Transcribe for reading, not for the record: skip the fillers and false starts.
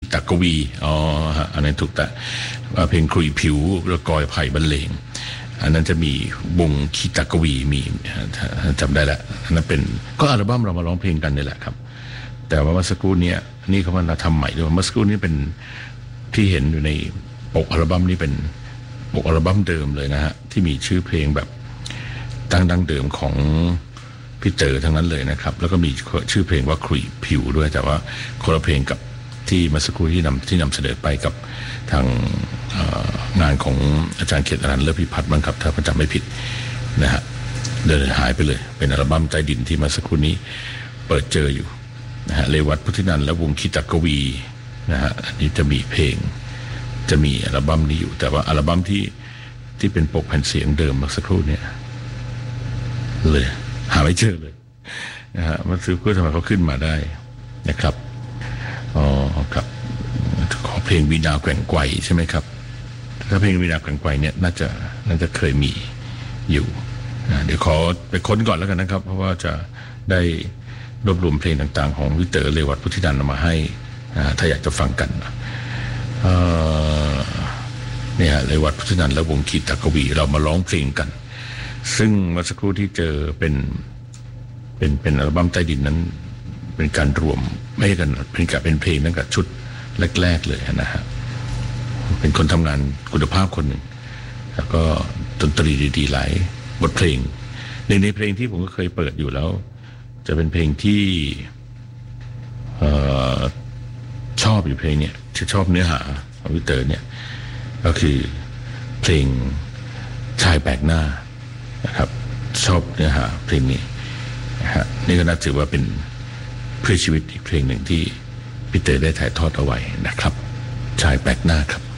ตากวีอันนั้นถูกแต่เพลงคุยผิวแล้วกอยไผ่บรรเลงอันนั้นจะมีวงคีตากวีมีจำได้แล้วนั่นเป็นก็อัลบั้มเรามาร้องเพลงกันนี่แหละครับแต่ว่าเมื่อสักครู่นี้นี่เขามาทำใหม่ด้วยเมื่อสักครู่นี้เป็นที่เห็นอยู่ในปกอัลบั้มนี้เป็นปกอัลบั้มเดิมเลยนะฮะที่มีชื่อเพลงแบบดังเดิมของพี่เต๋อทั้งนั้นเลยนะครับแล้วก็มีชื่อเพลงว่าคุยผิวด้วยแต่ว่าคนละเพลงกับที่เมื่อสักครู่ที่นำเสนอไปกับทางงานของอาจารย์เขตอนันต์เลิศพิพัฒน์มั้งครับถ้าผมจำไม่ผิดนะฮะเดินหายไปเลยเป็นอัลบั้มใต้ดินที่เมื่อสักครู่นี้เปิดเจออยู่นะฮะเรวัตพุทธินันท์และวงคีตากวีนะฮะอันนี้จะมีเพลงจะมีอัลบั้มนี้อยู่แต่ว่าอัลบั้มที่เป็นปกแผ่นเสียงเดิมเมื่อสักครู่เนี่ยเลยหาไม่เจอเลยนะฮะมันซื้อเพื่อทำไมเขาขึ้นมาได้นะครับครับขอเพลงวีณาแกว่งไกวใช่ไหมครับถ้าเพลงวีณาแกว่งไกวเนี่ยน่าจะเคยมีอยู่เดี๋ยวขอไปค้นก่อนแล้วกันนะครับเพราะว่าจะได้รวบรวมเพลงต่างๆของวิเตอร์เรวัตพุทธินันท์มาให้ถ้าอยากจะฟังกันเนี่ยเรวัตพุทธินันท์และวงคีตากวีเรามาร้องเพลงกันซึ่งเมื่อสักครู่ที่เจอเป็นอัลบั้มใต้ดินนั้นเป็นการรวมไม่ใช่กันเป็นเพลงตั้งแต่ชุดแรกๆเลยนะฮะเป็นคนทำงานคุณภาพคนหนึ่งแล้วก็ดนตรีดีๆหลายบทเพลงหนึ่งในเพลงที่ผมก็เคยเปิดอยู่แล้วจะเป็นเพลงที่ชอบอยู่เพลงเนี่ยที่ชอบเนื้อหาของวิเตอร์เนี่ยก็คือเพลงชายแปลกหน้านะครับชอบเนื้อหาเพลงนี้นะฮะนี่ก็น่าถือว่าเป็นเพื่อชีวิตอีกเพลงหนึ่งที่พี่เต๋อได้ถ่ายทอดเอาไว้นะครับชายแปลกหน้าครับ